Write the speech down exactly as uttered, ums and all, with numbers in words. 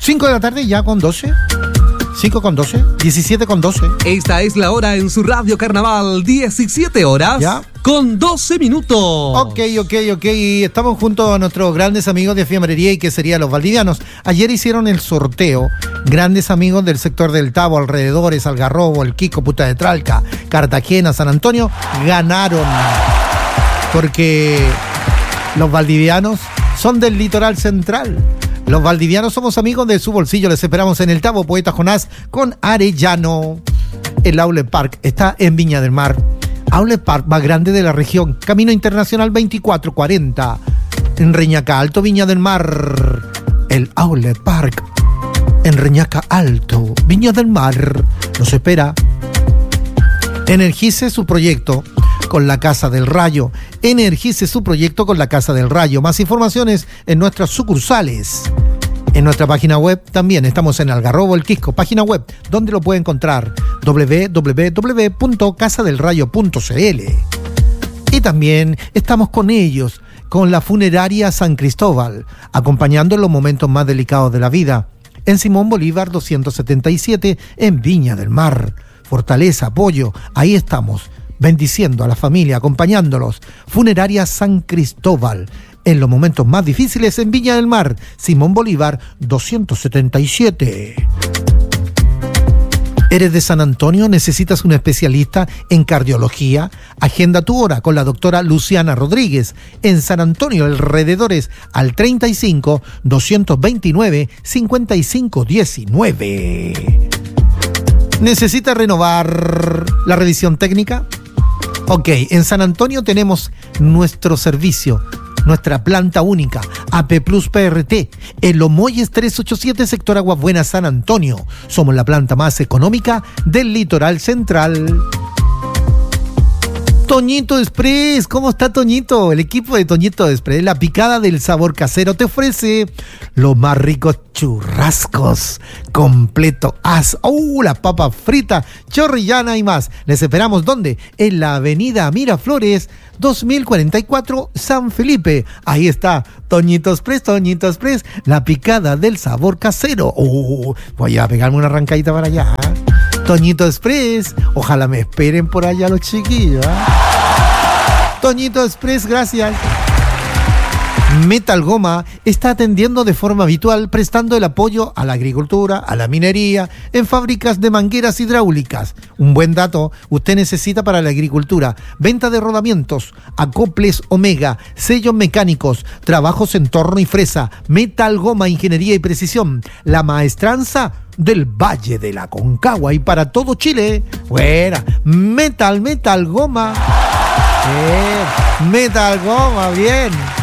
cinco de la tarde ya con doce. cinco con doce, diecisiete con doce. Esta es la hora en su Radio Carnaval, diecisiete horas ¿Ya? Con doce minutos. Ok, ok, ok. Estamos junto a nuestros grandes amigos de Fiambrería y que serían los valdivianos. Ayer hicieron el sorteo. Grandes amigos del sector del Tabo, alrededores, Algarrobo, El Quico, Punta de Tralca, Cartagena, San Antonio, ganaron. Porque los valdivianos son del litoral central. Los valdivianos somos amigos de su bolsillo. Les esperamos en el Tabo, Poeta Jonás, con Arellano. El Outlet Park está en Viña del Mar. Outlet Park más grande de la región. Camino Internacional veinticuatro cuarenta. En Reñaca Alto, Viña del Mar. El Outlet Park. En Reñaca Alto, Viña del Mar. Nos espera. Energice su proyecto con la Casa del Rayo. Energice su proyecto con la Casa del Rayo. Más informaciones en nuestras sucursales. En nuestra página web también estamos en Algarrobo, El Quisco, página web, donde lo puede encontrar, doble u doble u doble u punto casa del rayo punto c l. Y también estamos con ellos, con la Funeraria San Cristóbal, acompañando en los momentos más delicados de la vida, en Simón Bolívar doscientos setenta y siete, en Viña del Mar. Fortaleza, apoyo, ahí estamos, bendiciendo a la familia, acompañándolos. Funeraria San Cristóbal, en los momentos más difíciles en Viña del Mar, Simón Bolívar doscientos setenta y siete. ¿Eres de San Antonio? ¿Necesitas un especialista en cardiología? Agenda tu hora con la doctora Luciana Rodríguez en San Antonio, alrededores al treinta y cinco, doscientos veintinueve, cincuenta y cinco diecinueve. ¿Necesita renovar la revisión técnica? Ok, en San Antonio tenemos nuestro servicio, nuestra planta única, A P Plus P R T, en Los Molles trescientos ochenta y siete, sector Aguas Buenas, San Antonio. Somos la planta más económica del litoral central. Toñito Express, ¿cómo está Toñito? El equipo de Toñito Express, la picada del sabor casero, te ofrece los más ricos churrascos, completo as, ¡uh! La papa frita, chorrillana y más. Les esperamos, ¿dónde? En la avenida Miraflores, dos mil cuarenta y cuatro, San Felipe. Ahí está, Toñito Express, Toñito Express, la picada del sabor casero. ¡Uh! Voy a pegarme una arrancadita para allá, ¿eh? Toñito Express, ojalá me esperen por allá los chiquillos, ¿eh? Toñito Express, gracias. Metal Goma está atendiendo de forma habitual, prestando el apoyo a la agricultura, a la minería, en fábricas de mangueras hidráulicas. Un buen dato, usted necesita para la agricultura: venta de rodamientos, acoples Omega, sellos mecánicos, trabajos en torno y fresa. Metal Goma, ingeniería y precisión, la maestranza del Valle de la Concagua y para todo Chile. Buena, Metal, Metal Goma. Bien, Metal Goma, bien.